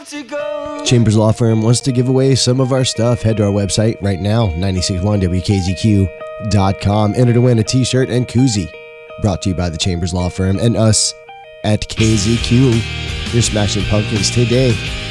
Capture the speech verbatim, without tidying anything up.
have to go. Chambers Law Firm wants to give away some of our stuff. Head to our website right now, nine six one W K Z Q dot com. Enter to win a t-shirt and koozie. Brought to you by the Chambers Law Firm and us at K Z Q. You're smashing pumpkins today.